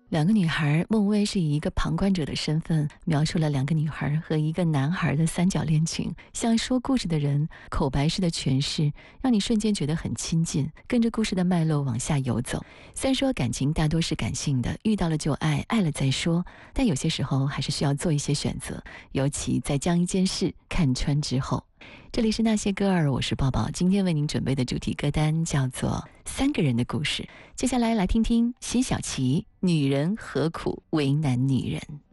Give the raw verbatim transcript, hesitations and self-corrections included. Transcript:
两个女孩，孟薇是以一个旁观者的身份描述了两个女孩和一个男孩的三角恋情，像说故事的人口白式的诠释，让你瞬间觉得很亲近，跟着故事的脉络往下游走。虽然说感情大多是感性的，遇到了就爱，爱了再说，但有些时候还是需要做一些选择，尤其在将一件事看穿之后。这里是那些歌儿，我是抱抱，今天为您准备的主题歌单叫做《三个人的故事》。接下来来听听辛晓琪，女人何苦为难女人。